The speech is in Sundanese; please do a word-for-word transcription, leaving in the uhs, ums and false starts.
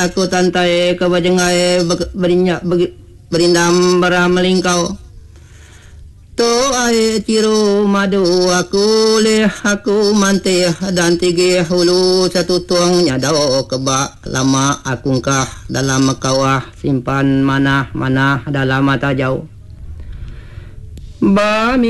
aku tantai kebajengai berinyak berindam bara melingkau. To ai ciru madu aku leh aku mante dan tige hulu satu tuang nyadao keba lama akungkah dalam kawah simpan manah manah dalam mata jauh. Ba